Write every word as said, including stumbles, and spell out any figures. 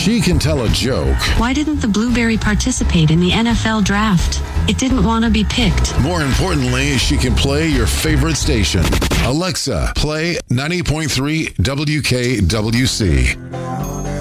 She can tell a joke. Why didn't the blueberry participate in the N F L draft? It didn't want to be picked. More importantly, she can play your favorite station. Alexa, play ninety point three W K W C.